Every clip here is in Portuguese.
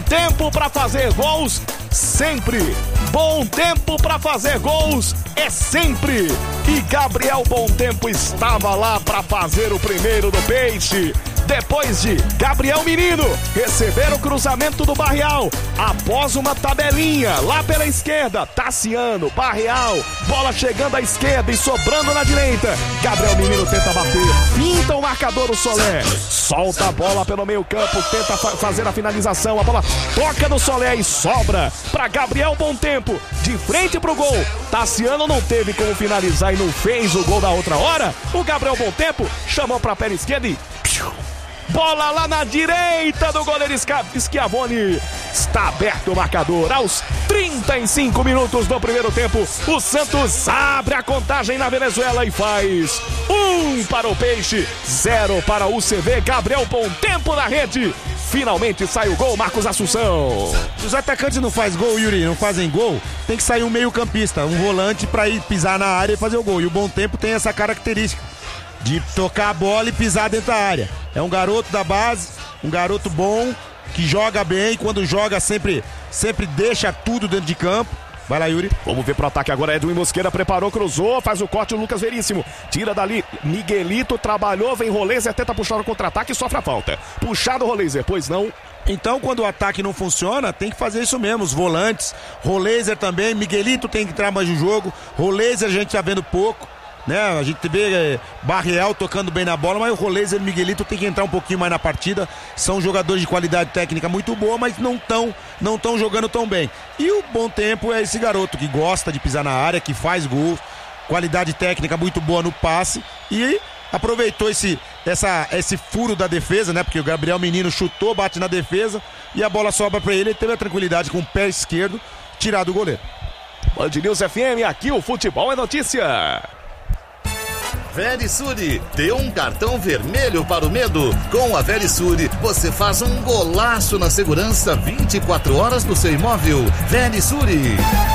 tempo para fazer gols sempre. Bom tempo para fazer gols é sempre. E Gabriel Bom Tempo estava lá para fazer o primeiro do Peixe. Depois de Gabriel Menino receber o cruzamento do Barreal, após uma tabelinha lá pela esquerda, Tassiano, Barreal, bola chegando à esquerda e sobrando na direita. Gabriel Menino tenta bater, pinta o marcador o Solé, solta a bola pelo meio campo, tenta fazer a finalização, a bola toca no Solé e sobra para Gabriel Bom Tempo, de frente pro gol. Tassiano não teve como finalizar e não fez o gol da outra hora. O Gabriel Bom Tempo chamou para a perna esquerda e... bola lá na direita do goleiro Schiavoni. Está aberto o marcador. Aos 35 minutos do primeiro tempo, o Santos abre a contagem na Venezuela e faz 1 para o Peixe, 0 para o UCV. Gabriel Bom Tempo na rede. Finalmente sai o gol, Marcos Assunção. Os atacantes não fazem gol, Yuri, não fazem gol, tem que sair um meio campista, um volante para ir pisar na área e fazer o gol. E o Bom Tempo tem essa característica de tocar a bola e pisar dentro da área. É um garoto da base, um garoto bom, que joga bem, quando joga sempre deixa tudo dentro de campo. Vai lá, Yuri. Vamos ver pro ataque agora. Edwin Mosqueira preparou, cruzou, faz o corte o Lucas Veríssimo. Tira dali, Miguelito trabalhou, vem Roleiser, tenta puxar o contra-ataque e sofre a falta. Puxado o Roleiser, pois não. Então, quando o ataque não funciona, tem que fazer isso mesmo. Os volantes, Roleiser também, Miguelito tem que entrar mais no jogo. Roleiser a gente tá vendo pouco, né? A gente vê Barreal tocando bem na bola, mas o Roleiser e o Miguelito tem que entrar um pouquinho mais na partida. São jogadores de qualidade técnica muito boa, mas não estão jogando tão bem. E o Bom Tempo é esse garoto que gosta de pisar na área, que faz gol, qualidade técnica muito boa no passe e aproveitou esse furo da defesa, né? Porque o Gabriel Menino chutou, bate na defesa e a bola sobra para ele. Ele teve a tranquilidade com o pé esquerdo tirar do goleiro. Band News FM, aqui o futebol é notícia. Verisure, dê um cartão vermelho para o medo. Com a Verisure, você faz um golaço na segurança 24 horas do seu imóvel. Verisure.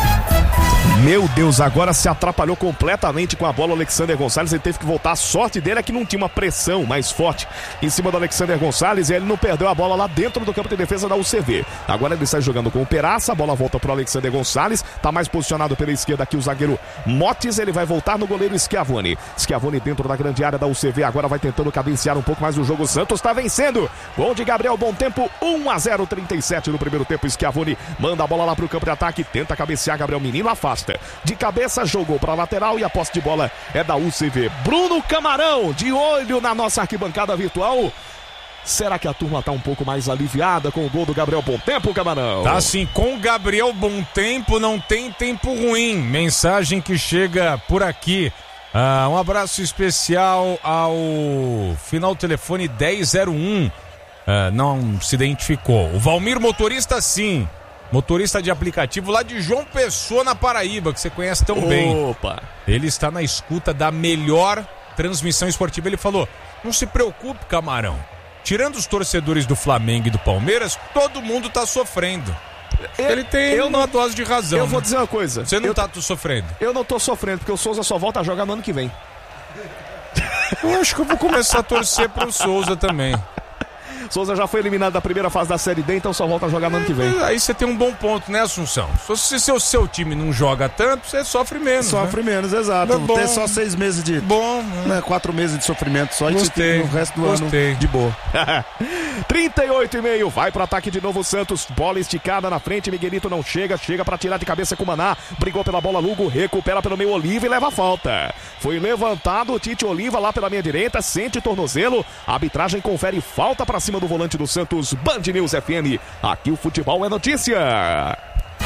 Meu Deus, agora se atrapalhou completamente com a bola o Alexander Gonçalves. Ele teve que voltar. A sorte dele é que não tinha uma pressão mais forte em cima do Alexander Gonçalves e ele não perdeu a bola lá dentro do campo de defesa da UCV. Agora ele sai jogando com o Peraça, a bola volta para o Alexander Gonçalves, tá mais posicionado pela esquerda aqui o zagueiro Motes, ele vai voltar no goleiro Schiavoni. Schiavoni dentro da grande área da UCV, agora vai tentando cadenciar um pouco mais o jogo. O Santos tá vencendo. Gol de Gabriel Bom Tempo, 1-0, 37 no primeiro tempo. Schiavoni manda a bola lá pro campo de ataque, tenta cabecear, Gabriel Menino afasta. De cabeça, jogou para lateral e a posse de bola é da UCV. Bruno Camarão, de olho na nossa arquibancada virtual. Será que a turma tá um pouco mais aliviada com o gol do Gabriel Bom Tempo, Camarão? Tá sim, com o Gabriel Bom Tempo não tem tempo ruim. Mensagem que chega por aqui. Um abraço especial ao final telefone 1001. Não se identificou. O Valmir Motorista, sim. Motorista de aplicativo lá de João Pessoa, na Paraíba, que você conhece tão bem. Opa! Ele está na escuta da melhor transmissão esportiva. Ele falou, não se preocupe, Camarão. Tirando os torcedores do Flamengo e do Palmeiras, todo mundo tá sofrendo. Ele tem uma dose de razão. Eu vou dizer uma coisa. Você não tá sofrendo? Eu não tô sofrendo, porque o Souza só volta a jogar no ano que vem. Eu acho que eu vou começar a torcer pro Souza também. Souza já foi eliminado da primeira fase da Série D, então só volta a jogar no ano que vem. Aí você tem um bom ponto, né, Assunção? Se o seu time não joga tanto, você sofre menos. Sofre menos, exato. Bom, tem só 6 meses de... Bom. Né, 4 meses de sofrimento só. Gostei. E o resto do ano de boa. 38,5. Vai pro ataque de novo o Santos. Bola esticada na frente. Miguelito não chega pra tirar de cabeça com o Maná. Brigou pela bola, Lugo recupera pelo meio Oliva e leva a falta. Foi levantado o Tite Oliva lá pela meia direita. Sente tornozelo. A arbitragem confere falta pra cima do volante do Santos. Band News FM. Aqui o futebol é notícia.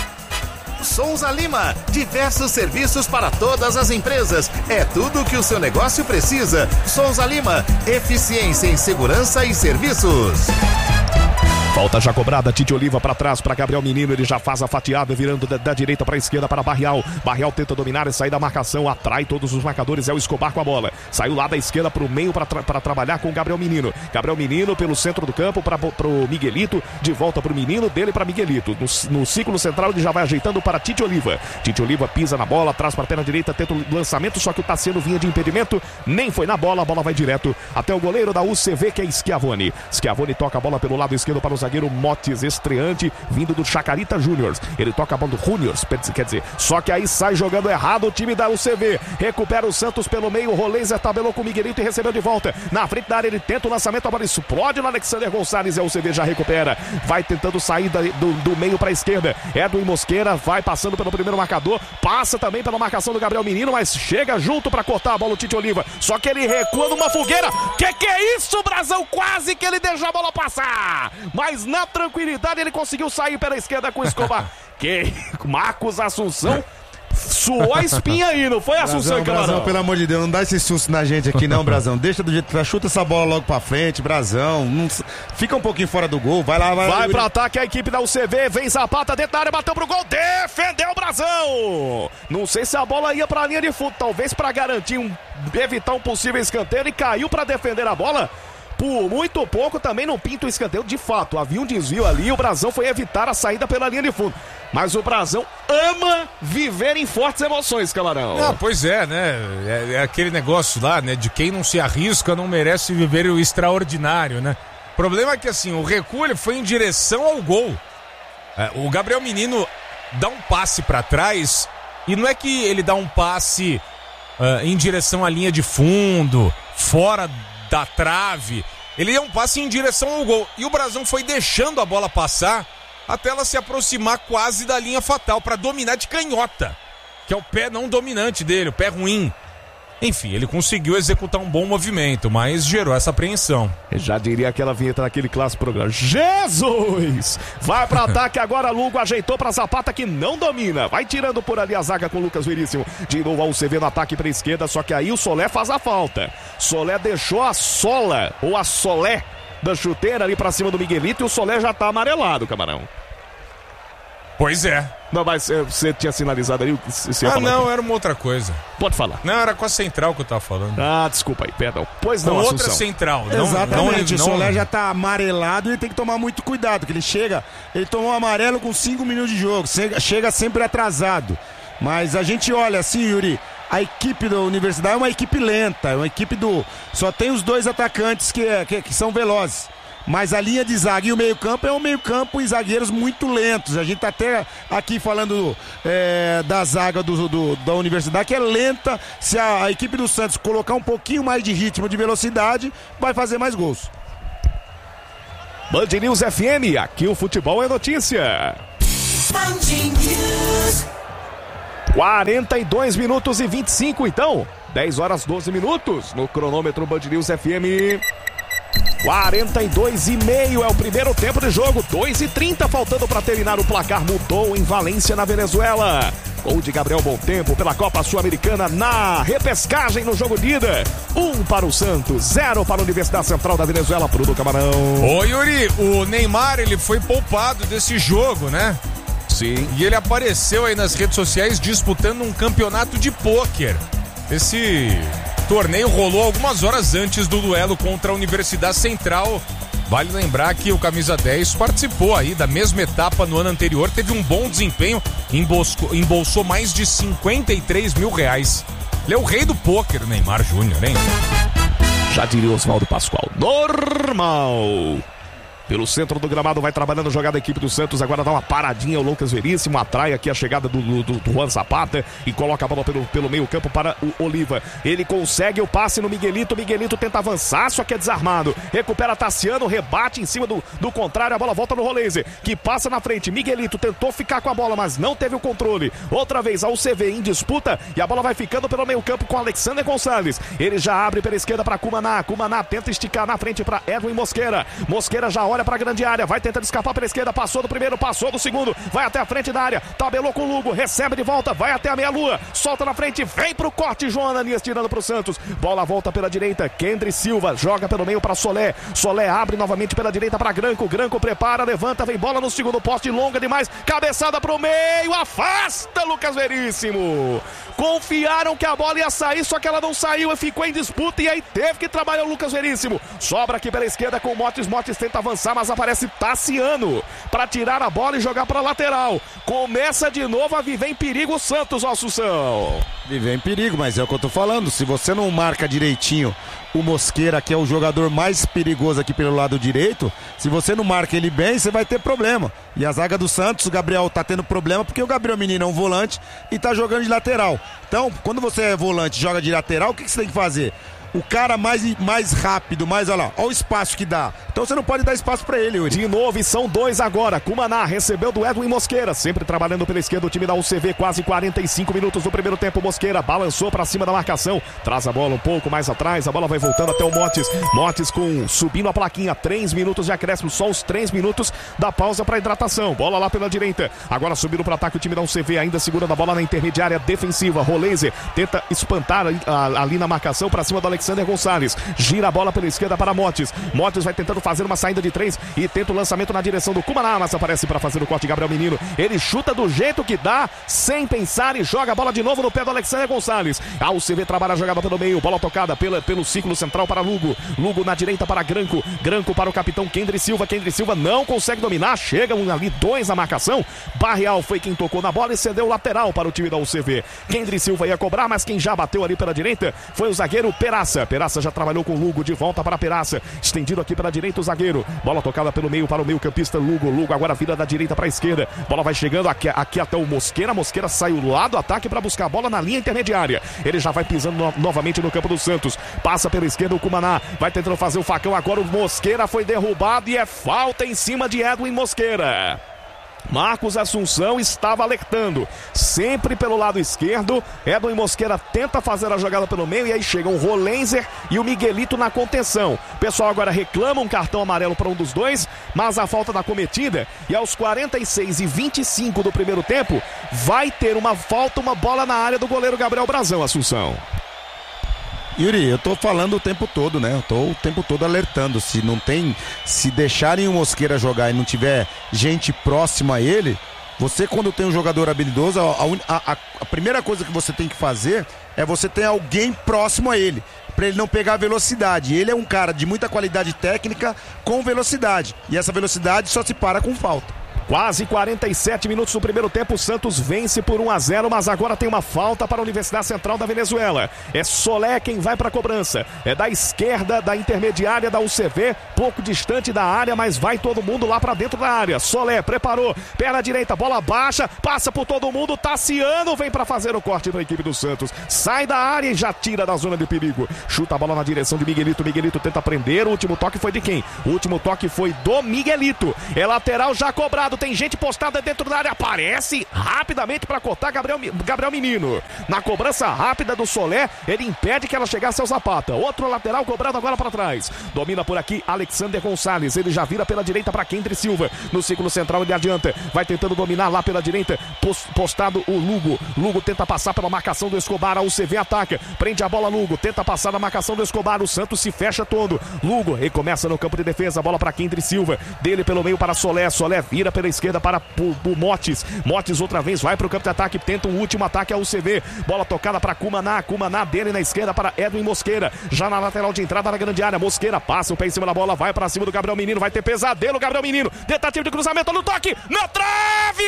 Souza Lima, diversos serviços para todas as empresas. É tudo o que o seu negócio precisa. Souza Lima, eficiência em segurança e serviços. Falta já cobrada, Tite Oliva para trás para Gabriel Menino, ele já faz a fatiada virando da direita para a esquerda para Barreal. Barreal tenta dominar e sair da marcação, atrai todos os marcadores, é o Escobar com a bola. Saiu lá da esquerda para o meio para trabalhar com o Gabriel Menino. Gabriel Menino pelo centro do campo para o Miguelito, de volta para o Menino, dele para Miguelito. No ciclo central ele já vai ajeitando para Tite Oliva. Tite Oliva pisa na bola, traz para a perna direita, tenta o lançamento, só que o Tassiano vinha de impedimento, nem foi na bola, a bola vai direto até o goleiro da UCV, que é Schiavoni. Schiavoni toca a bola pelo lado esquerdo para o zagueiro zagueiro Motes, estreante, vindo do Chacarita Juniors. Ele toca a bola do Juniors, quer dizer, só que aí sai jogando errado o time da UCV. Recupera o Santos pelo meio, o Roleiser tabelou com o Miguelito e recebeu de volta. Na frente da área ele tenta o lançamento, a bola explode no Alexander Gonçalves e a UCV já recupera. Vai tentando sair do meio para a esquerda. Edwin Mosqueira vai passando pelo primeiro marcador, passa também pela marcação do Gabriel Menino, mas chega junto para cortar a bola o Tite Oliva. Só que ele recua numa fogueira. Que é isso, Brazão? Quase que ele deixou a bola passar. Mas na tranquilidade ele conseguiu sair pela esquerda com o Escobar. Que Marcos Assunção suou a espinha aí, não foi, Assunção? Brazão, pelo amor de Deus, não dá esse susto na gente aqui não, Brazão. Deixa do jeito que tá, chuta essa bola logo pra frente, Brazão. Não, fica um pouquinho fora do gol, vai lá. Vai pro ataque a equipe da UCV, vem Zapata dentro da área, bateu pro gol, defendeu o Brazão. Não sei se a bola ia pra linha de fundo, talvez pra garantir, evitar um possível escanteio, e caiu pra defender a bola. Por muito pouco também não pinta o escanteio. De fato, havia um desvio ali e o Brazão foi evitar a saída pela linha de fundo. Mas o Brazão ama viver em fortes emoções, Camarão. Não, pois é, né? É aquele negócio lá, né? De quem não se arrisca não merece viver o extraordinário, né? O problema é que, assim, o recuo ele foi em direção ao gol. O Gabriel Menino dá um passe pra trás e não é que ele dá um passe em direção à linha de fundo, fora da trave, ele deu um passe em direção ao gol e o Brazão foi deixando a bola passar até ela se aproximar quase da linha fatal para dominar de canhota, que é o pé não dominante dele, o pé ruim. Enfim, ele conseguiu executar um bom movimento, mas gerou essa apreensão. Eu já diria aquela vinheta naquele clássico programa. Jesus! Vai para ataque agora, Lugo ajeitou para Zapata que não domina. Vai tirando por ali a zaga com o Lucas Veríssimo. De novo a UCV no ataque para a esquerda, só que aí o Solé faz a falta. Solé deixou a sola, ou a solé da chuteira ali para cima do Miguelito e o Solé já tá amarelado, Camarão. Pois é. Não, mas você tinha sinalizado ali? Não, era uma outra coisa. Pode falar. Não, era com a central que eu tava falando. Ah, desculpa aí, perdão. Pois não, outra Assunção. Central. Exatamente, o Solé já tá amarelado e tem que tomar muito cuidado, que ele tomou um amarelo com 5 minutos de jogo, chega sempre atrasado. Mas a gente olha assim, Yuri, a equipe da Universidade é uma equipe lenta, é uma equipe só tem os dois atacantes que são velozes. Mas a linha de zaga e o meio-campo é um meio-campo e zagueiros muito lentos. A gente tá até aqui falando da zaga da Universidade, que é lenta. Se a equipe do Santos colocar um pouquinho mais de ritmo, de velocidade, vai fazer mais gols. Band News FM, aqui o futebol é notícia. Band News. 42 minutos e 25, então. 10 horas 12 minutos no cronômetro Band News FM. 42,5 é o primeiro tempo de jogo. 2:30 faltando para terminar. O placar mudou em Valência, na Venezuela. Gol de Gabriel Bontempo pela Copa Sul-Americana na repescagem no jogo de ida. 1 para o Santos, 0 para a Universidade Central da Venezuela, pro do Camarão. Ô Yuri, o Neymar ele foi poupado desse jogo, né? Sim. E ele apareceu aí nas redes sociais disputando um campeonato de pôquer. Esse torneio rolou algumas horas antes do duelo contra a Universidade Central. Vale lembrar que o Camisa 10 participou aí da mesma etapa no ano anterior, teve um bom desempenho, embolsou mais de 53 mil reais. Ele é o rei do pôquer, Neymar Júnior, hein? Já diria Oswaldo Pascoal, normal. Pelo centro do gramado vai trabalhando jogada a equipe do Santos. Agora dá uma paradinha o Lucas Veríssimo. Atrai aqui a chegada do Juan Zapata e coloca a bola pelo meio campo para o Oliva. Ele consegue o passe no Miguelito. Miguelito tenta avançar, só que é desarmado. Recupera Tassiano, rebate em cima do contrário. A bola volta no Roleiser, que passa na frente. Miguelito tentou ficar com a bola, mas não teve o controle. Outra vez a UCV em disputa e a bola vai ficando pelo meio campo com Alexander Gonçalves. Ele já abre pela esquerda para Cumaná. Cumaná tenta esticar na frente para Edwin Mosqueira. Mosqueira já olha para a grande área, vai tentando escapar pela esquerda, passou do primeiro, passou do segundo, vai até a frente da área, tabelou com o Lugo, recebe de volta, vai até a meia-lua, solta na frente, vem pro corte, João Ananias tirando pro Santos, bola volta pela direita, Kendry Silva joga pelo meio para Solé, Solé abre novamente pela direita para Granco, Granco prepara, levanta, vem bola no segundo poste, longa demais, cabeçada pro meio, afasta Lucas Veríssimo. Confiaram que a bola ia sair, só que ela não saiu e ficou em disputa e aí teve que trabalhar o Lucas Veríssimo. Sobra aqui pela esquerda com o Motes, Motes tenta avançar, passar, mas aparece Tassiano para tirar a bola e jogar para lateral. Começa de novo a viver em perigo o Santos, ó, Assunção. Viver em perigo, mas é o que eu tô falando. Se você não marca direitinho o Mosqueira, que é o jogador mais perigoso aqui pelo lado direito, se você não marca ele bem, você vai ter problema. E a zaga do Santos, o Gabriel tá tendo problema porque o Gabriel Menino é um volante e tá jogando de lateral. Então, quando você é volante e joga de lateral, o que você tem que fazer? O cara mais rápido, olha lá, olha o espaço que dá. Então você não pode dar espaço pra ele, Yuri. De novo, e são 2 agora. Cumaná recebeu do Edwin Mosqueira, sempre trabalhando pela esquerda o time da UCV, quase 45 minutos do primeiro tempo. Mosqueira balançou pra cima da marcação, traz a bola um pouco mais atrás, a bola vai voltando até o Motes. Motes subindo a plaquinha, 3 minutos de acréscimo, só os 3 minutos da pausa pra hidratação. Bola lá pela direita, agora subindo pro ataque o time da UCV, ainda segurando a bola na intermediária defensiva. Roleiser tenta espantar ali na marcação pra cima do Alexander Gonçalves, gira a bola pela esquerda para Motes. Motes vai tentando fazer uma saída de 3 e tenta o lançamento na direção do Cumaná, mas aparece para fazer o corte Gabriel Menino. Ele chuta do jeito que dá, sem pensar, e joga a bola de novo no pé do Alexander Gonçalves. A UCV trabalha a jogada pelo meio, bola tocada pelo círculo central para Lugo. Lugo na direita para Granco. Granco para o capitão Kendry Silva. Kendry Silva não consegue dominar, chegam ali 2 na marcação. Barreal foi quem tocou na bola e cedeu o lateral para o time da UCV. Kendry Silva ia cobrar, mas quem já bateu ali pela direita foi o zagueiro Peraça. Peraça já trabalhou com o Lugo, de volta para Peraça, estendido aqui pela direita o zagueiro, bola tocada pelo meio para o meio campista Lugo agora vira da direita para a esquerda, bola vai chegando aqui até o Mosqueira saiu lá do ataque para buscar a bola na linha intermediária, ele já vai pisando novamente no campo do Santos, passa pela esquerda o Cumaná, vai tentando fazer o facão, agora o Mosqueira foi derrubado e é falta em cima de Edwin Mosqueira. Marcos Assunção estava alertando, sempre pelo lado esquerdo. Edwin Mosqueira tenta fazer a jogada pelo meio e aí chegam o Rolenzer e o Miguelito na contenção. O pessoal agora reclama um cartão amarelo para um dos dois, mas a falta da cometida, e aos 46 e 25 do primeiro tempo vai ter uma falta, uma bola na área do goleiro Gabriel Brazão, Assunção. Yuri, eu tô falando o tempo todo, né? Eu tô o tempo todo alertando. Se deixarem o Mosqueira jogar e não tiver gente próxima a ele, você, quando tem um jogador habilidoso, a primeira coisa que você tem que fazer é você ter alguém próximo a ele, para ele não pegar velocidade. Ele é um cara de muita qualidade técnica com velocidade, e essa velocidade só se para com falta. Quase 47 minutos do primeiro tempo, o Santos vence por 1-0, mas agora tem uma falta para a Universidade Central da Venezuela. É Solé quem vai para a cobrança. É da esquerda, da intermediária da UCV, pouco distante da área, mas vai todo mundo lá para dentro da área. Solé preparou, perna direita, bola baixa, passa por todo mundo, Tassiano vem para fazer o corte da equipe do Santos. Sai da área e já tira da zona de perigo. Chuta a bola na direção de Miguelito. Miguelito tenta prender, o último toque foi de quem? O último toque foi do Miguelito. É lateral já cobrado. Tem gente postada dentro da área, aparece rapidamente para cortar Gabriel Menino. Na cobrança rápida do Solé, ele impede que ela chegasse ao Zapata. Outro lateral cobrado agora para trás. Domina por aqui Alexander Gonçalves. Ele já vira pela direita para Kendry Silva. No círculo central ele adianta. Vai tentando dominar lá pela direita. Postado o Lugo. Lugo tenta passar pela marcação do Escobar. A UCV ataca. Prende a bola Lugo. Tenta passar na marcação do Escobar. O Santos se fecha todo. Lugo recomeça no campo de defesa. Bola para Kendry Silva. Dele pelo meio para Solé. Solé vira pela esquerda para o Motes. Motes outra vez vai para o campo de ataque, tenta um último ataque ao UCV. Bola tocada para Cumaná. Cumaná dele na esquerda para Edwin Mosqueira. Já na lateral de entrada na grande área. Mosqueira passa o pé em cima da bola, vai para cima do Gabriel Menino. Vai ter pesadelo, Gabriel Menino. Tentativa de cruzamento no toque. Na trave!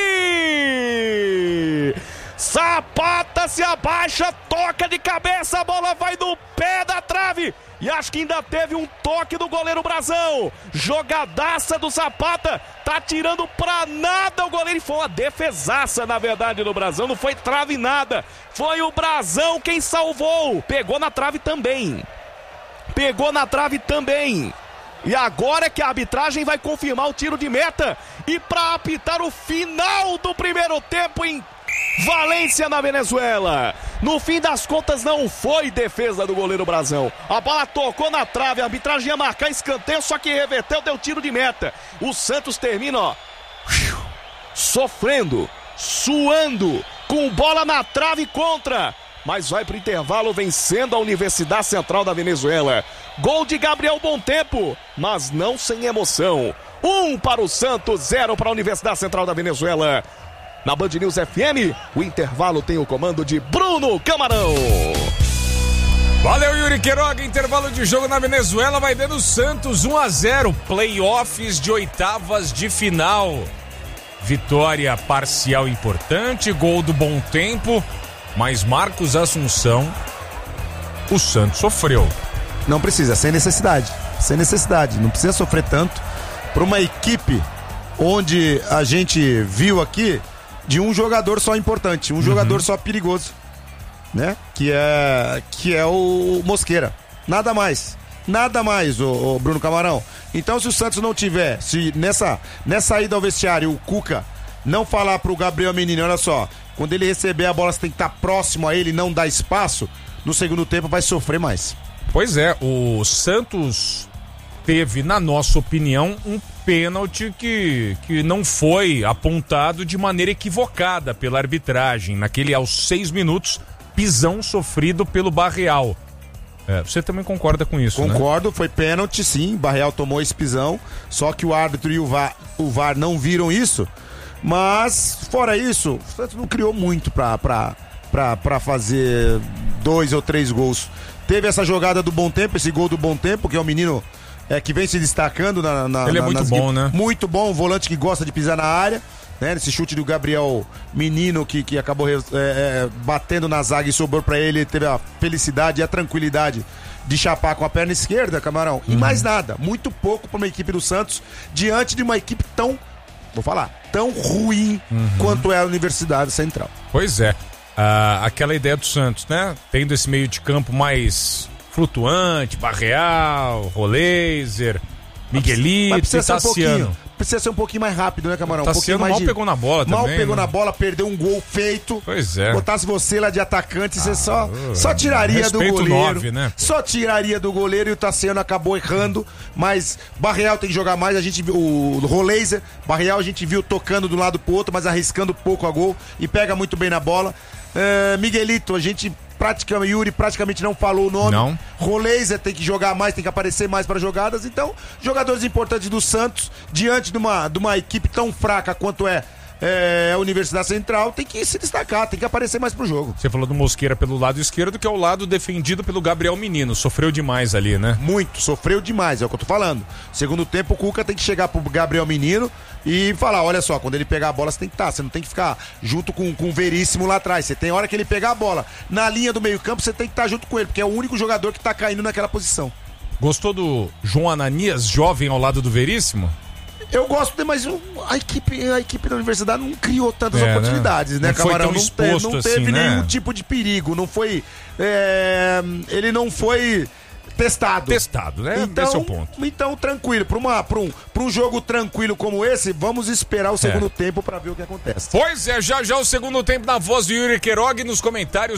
Zapata se abaixa, toca de cabeça, a bola vai no pé da trave. E acho que ainda teve um toque do goleiro Brazão. Jogadaça do Zapata. Tá tirando pra nada o goleiro. E foi uma defesaça, na verdade, do Brazão. Não foi trave nada. Foi o Brazão quem salvou. Pegou na trave também. E agora é que a arbitragem vai confirmar o tiro de meta. E pra apitar o final do primeiro tempo em Valência, na Venezuela. No fim das contas não foi defesa do goleiro Brazão. A bola tocou na trave, a arbitragem ia marcar escanteio, só que reverteu, deu tiro de meta. O Santos termina, ó, sofrendo, suando, com bola na trave contra. Mas vai pro intervalo vencendo a Universidade Central da Venezuela. Gol de Gabriel Bontempo, mas não sem emoção. 1 para o Santos, 0 para a Universidade Central da Venezuela. Na Band News FM, o intervalo tem o comando de Bruno Camarão. Valeu, Yuri Queiroga. Intervalo de jogo na Venezuela, vai dando Santos 1-0. Playoffs de oitavas de final. Vitória parcial importante, gol do Bom Tempo, mas Marcos Assunção, o Santos sofreu. Não precisa, sem necessidade. Não precisa sofrer tanto para uma equipe onde a gente viu aqui de um jogador só importante, um jogador só perigoso, né? Que é o Mosqueira. Nada mais, o Bruno Camarão. Então, se o Santos não tiver, se nessa ida ao vestiário o Cuca não falar pro Gabriel Menino, olha só, quando ele receber a bola você tem que estar próximo a ele, não dar espaço, no segundo tempo vai sofrer mais. Pois é, o Santos teve, na nossa opinião, um pênalti que não foi apontado de maneira equivocada pela arbitragem. Naquele aos 6 minutos, pisão sofrido pelo Barreal. Você também concorda com isso, Concordo, né? Foi pênalti, sim. Barreal tomou esse pisão. Só que o árbitro e o VAR não viram isso. Mas, fora isso, o Santos não criou muito pra fazer 2 ou 3 gols. Teve essa jogada do Bom Tempo, esse gol do Bom Tempo, que é o menino que vem se destacando ele é muito bom, né? Muito bom, um volante que gosta de pisar na área, né? Esse chute do Gabriel Menino que acabou batendo na zaga e sobrou pra ele teve a felicidade e a tranquilidade de chapar com a perna esquerda, Camarão. E mais nada, muito pouco pra uma equipe do Santos diante de uma equipe tão ruim quanto é a Universidade Central. Pois é, aquela ideia do Santos, né? Tendo esse meio de campo mais flutuante, Barreal, Roleiser, Miguelito e Tassiano. Precisa ser um pouquinho mais rápido, né, Camarão? Tassiano mal pegou na bola também. Mal pegou na bola, perdeu um gol feito. Pois é. Botasse você lá de atacante, você só tiraria do goleiro. 9, né? Só tiraria do goleiro e o Tassiano acabou errando. Mas Barreal tem que jogar mais. A gente viu o Roleiser, Barreal a gente viu tocando de um lado pro outro, mas arriscando pouco a gol e pega muito bem na bola. Miguelito, a gente Yuri praticamente não falou o nome. Não. Roleiser tem que jogar mais, tem que aparecer mais para jogadas. Então, jogadores importantes do Santos, diante de uma equipe tão fraca quanto é a Universidade Central, tem que se destacar, tem que aparecer mais pro jogo. Você falou do Mosqueira pelo lado esquerdo, que é o lado defendido pelo Gabriel Menino. Sofreu demais ali, né? Muito, sofreu demais, é o que eu tô falando. Segundo tempo, o Cuca tem que chegar pro Gabriel Menino e falar, olha só, quando ele pegar a bola você tem que estar, você não tem que ficar junto com o Veríssimo lá atrás. Você tem hora que ele pegar a bola na linha do meio campo, você tem que estar junto com ele, porque é o único jogador que tá caindo naquela posição. Gostou do João Ananias, jovem ao lado do Veríssimo? Eu gosto, mas a equipe da Universidade não criou tantas oportunidades, né, Camarão? Não teve nenhum tipo de perigo, não foi. Ele não foi testado, né? Então, esse é o ponto. Então, tranquilo. Pra um jogo tranquilo como esse, vamos esperar o segundo tempo pra ver o que acontece. Pois é, já o segundo tempo na voz do Yuri Queiroga e nos comentários.